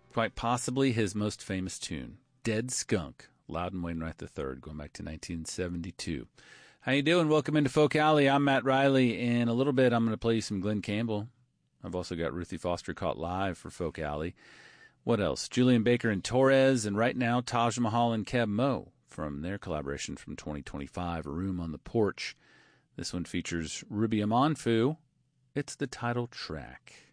quite possibly his most famous tune, Dead Skunk, Loudon Wainwright III, going back to 1972. How you doing? Welcome into Folk Alley. I'm Matt Riley. In a little bit, I'm going to play you some Glenn Campbell. I've also got Ruthie Foster caught live for Folk Alley. What else? Julian Baker and Torres, and right now, Taj Mahal and Keb Mo from their collaboration from 2025, A Room on the Porch. This one features Ruby Amanfu. It's the title track.